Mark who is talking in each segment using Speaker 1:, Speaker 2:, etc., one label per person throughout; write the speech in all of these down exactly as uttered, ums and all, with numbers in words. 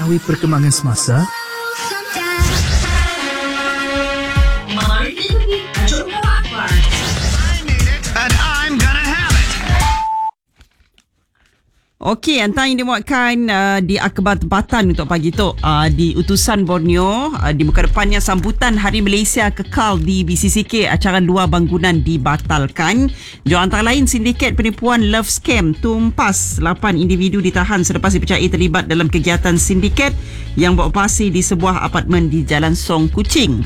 Speaker 1: mengetahui perkembangan semasa?
Speaker 2: Okey, antara yang dimuatkan uh, di akhbar tempatan untuk pagi tu uh, di Utusan Borneo, uh, di muka depannya sambutan Hari Malaysia kekal di B C C K, acara luar bangunan dibatalkan. Juga antara lain sindiket penipuan love scam tumpas, lapan individu ditahan selepas dipercayai terlibat dalam kegiatan sindiket yang beroperasi di sebuah apartmen di Jalan Song Kuching.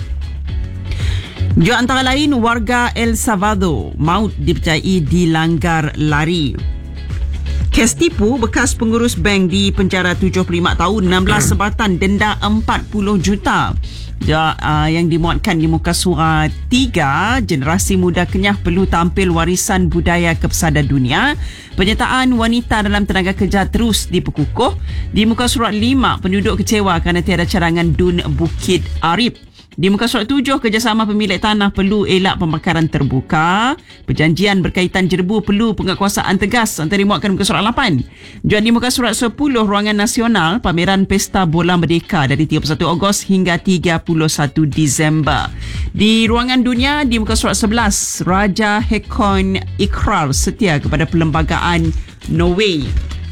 Speaker 2: Juga antara lain warga El Salvador maut dipercayai dilanggar lari. Kes tipu, bekas pengurus bank di penjara tujuh puluh lima tahun, enam belas sebatan, denda empat puluh juta. Ja, uh, yang dimuatkan di muka surat tiga, generasi muda Kenyah perlu tampil warisan budaya kepesadan dunia. Penyertaan wanita dalam tenaga kerja terus diperkukuh. Di muka surat lima, penduduk kecewa kerana tiada cadangan Dun Bukit Arif. Di muka surat tujuh, kerjasama pemilik tanah perlu elak pembakaran terbuka. Perjanjian berkaitan jerebu perlu penguatkuasaan tegas, antara dimuatkan muka surat lapan. Juga di muka surat sepuluh, Ruangan Nasional, pameran Pesta Bola Merdeka dari tiga puluh satu Ogos hingga tiga puluh satu Disember. Di Ruangan Dunia, di muka surat sebelas, Raja Hekon ikrar setia kepada perlembagaan Norway.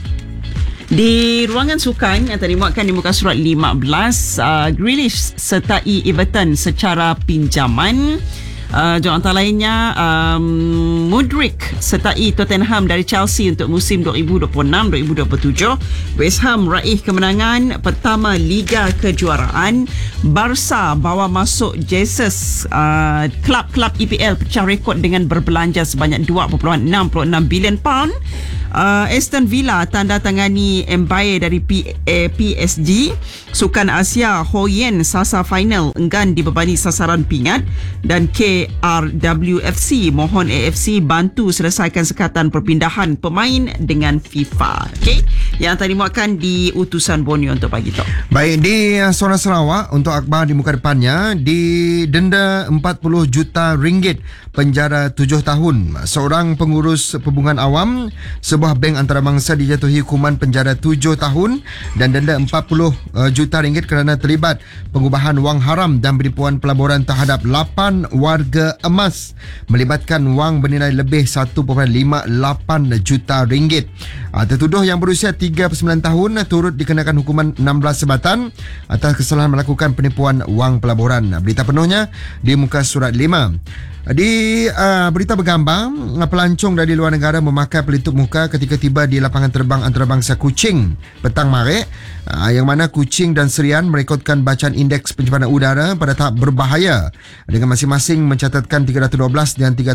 Speaker 2: Di ruangan sukan, yang tadi muatkan di muka surat lima belas, uh, Grealish sertai Everton secara pinjaman. Uh, juga antara lainnya, um, Mudryk sertai Tottenham dari Chelsea untuk musim dua ribu dua puluh enam dua ribu dua puluh tujuh. West Ham raih kemenangan pertama Liga Kejuaraan. Barca bawa masuk Jesus. Uh, Klub-klub E P L pecah rekod dengan berbelanja sebanyak dua perpuluhan enam enam bilion pound. Uh, Aston Villa tanda tangani Mbaye dari P, eh, P S G. Sukan Asia, Hoyen sasar final enggan dibebani sasaran pingat. Dan K R W F C mohon A F C bantu selesaikan sekatan perpindahan pemain dengan FIFA. Okey, yang tadi muatkan di Utusan Borneo untuk pagi tu.
Speaker 3: Baik, di uh, Zona Sarawak untuk akhbar di muka depannya, di denda empat puluh juta ringgit, penjara tujuh tahun. Seorang pengurus perhubungan awam sebuah bank antarabangsa dijatuhi hukuman penjara tujuh tahun dan denda empat puluh juta ringgit kerana terlibat pengubahan wang haram dan penipuan pelaburan terhadap lapan warga emas melibatkan wang bernilai lebih satu perpuluhan lima lapan juta ringgit. Tertuduh yang berusia tiga puluh sembilan tahun turut dikenakan hukuman enam belas sebatan atas kesalahan melakukan penipuan wang pelaburan. Berita penuhnya di muka surat lima. Di uh, berita bergambar, pelancong dari luar negara memakai pelitup muka ketika tiba di lapangan terbang antarabangsa Kuching petang Maret, uh, yang mana Kuching dan Serian merekodkan bacaan indeks pencemaran udara pada tahap berbahaya dengan masing-masing mencatatkan tiga ratus dua belas dan tiga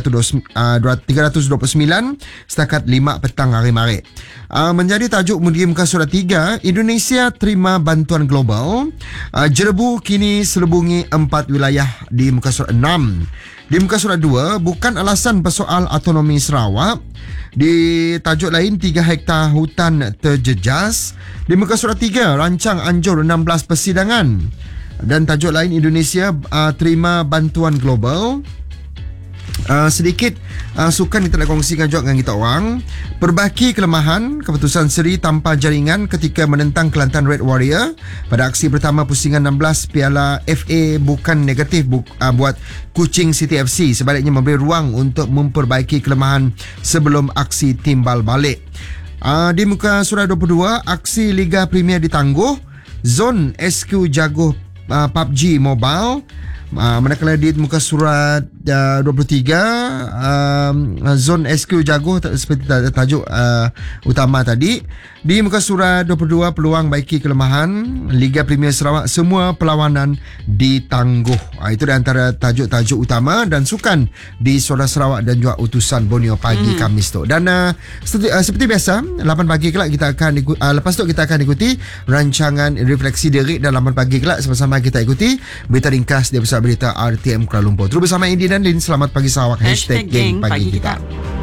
Speaker 3: ratus dua puluh sembilan setakat lima petang hari Maret. Uh, menjadi tajuk di muka surat tiga, Indonesia terima bantuan global. Uh, jerebu kini selubungi empat wilayah di muka surat enam. Di muka surat dua, bukan alasan persoal autonomi Sarawak. Di tajuk lain, tiga hektar hutan terjejas. Di muka surat tiga, rancang anjur enam belas persidangan. Dan tajuk lain, Indonesia uh, terima bantuan global. Uh, sedikit uh, sukan kita nak kongsikan juga dengan kita orang. Perbaiki kelemahan keputusan seri tanpa jaringan ketika menentang Kelantan Red Warrior pada aksi pertama pusingan enam belas Piala F A bukan negatif bu- uh, buat Kuching City F C. Sebaliknya memberi ruang untuk memperbaiki kelemahan sebelum aksi timbal balik. Uh, di muka surat dua puluh dua, aksi Liga Premier ditangguh. Zon S Q jaguh uh, P U B G Mobile. Uh, manakala di muka surat uh, dua puluh tiga, um, Zon S Q jaguh seperti tajuk uh, utama tadi. Di muka surat dua puluh dua, peluang baiki kelemahan Liga Premier Sarawak, semua perlawanan ditangguh. uh, Itu di antara tajuk-tajuk utama dan sukan di Zona Sarawak dan juga Utusan Borneo pagi hmm. Khamis tu. Dan uh, seperti, uh, seperti biasa, lapan pagi kelak kita akan ikuti, uh, lepas tu kita akan ikuti rancangan refleksi diri, dan lapan pagi kelak sama-sama kita ikuti berita ringkas dari pusat berita R T M Kuala Lumpur. Terus bersama Indi dan Lin. Selamat pagi Sarawak. Hashtag, Hashtag geng pagi, pagi kita, kita.